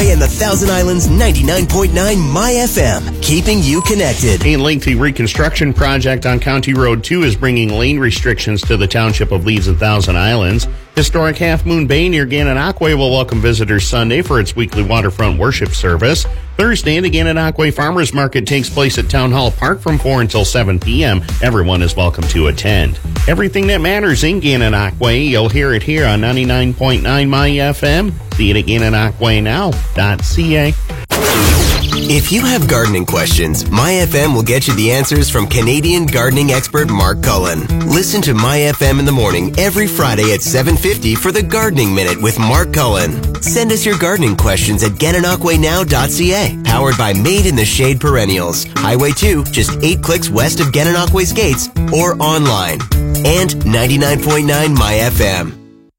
and the Thousand Islands 99.9 My FM, keeping you connected. A lengthy reconstruction project on County Road 2 is bringing lane restrictions to the township of Leeds and Thousand Islands. Historic Half Moon Bay near Gananoque will welcome visitors Sunday for its weekly waterfront worship service. Thursday, the Gananoque Farmers Market takes place at Town Hall Park from 4 until 7 p.m. Everyone is welcome to attend. Everything that matters in Gananoque, you'll hear it here on 99.9 My FM. See it at GananoqueNow.ca. If you have gardening questions, My FM will get you the answers from Canadian gardening expert Mark Cullen. Listen to My FM in the morning every Friday at 7:50 for the Gardening Minute with Mark Cullen. Send us your gardening questions at GananoqueNow.ca. Powered by Made in the Shade Perennials. Highway 2, just 8 clicks west of Gananoque's gates, or online. And 99.9 My FM.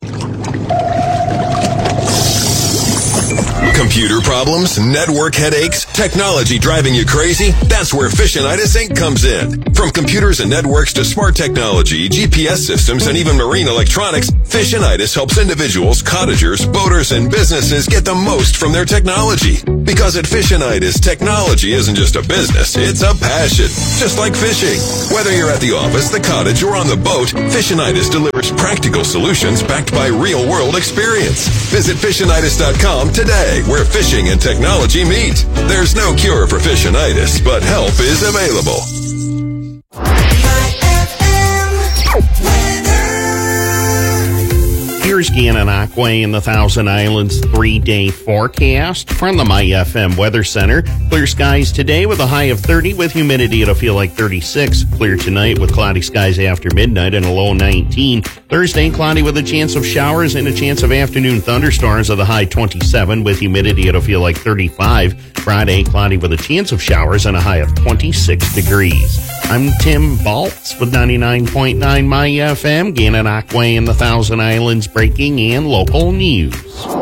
Computer problems, network headaches, technology driving you crazy? That's where Fishinitis Inc. comes in. From computers and networks to smart technology, GPS systems, and even marine electronics, Fishinitis helps individuals, cottagers, boaters, and businesses get the most from their technology. Because at Fishinitis, technology isn't just a business, it's a passion. Just like fishing. Whether you're at the office, the cottage, or on the boat, Fishinitis delivers practical solutions backed by real-world experience. Visit Fishinitis.com today, where fishing and technology meet. There's no cure for Fishinitis, but help is available. Here's Gananoque and the Thousand Islands 3-day forecast from the My FM Weather Center. Clear skies today with a high of 30 with humidity. It'll feel like 36. Clear tonight with cloudy skies after midnight and a low 19. Thursday, cloudy with a chance of showers and a chance of afternoon thunderstorms with a high 27 with humidity. It'll feel like 35. Friday, cloudy with a chance of showers and a high of 26 degrees. I'm Tim Baltz with 99.9 My FM, Gananoque and the Thousand Islands breaking and local news.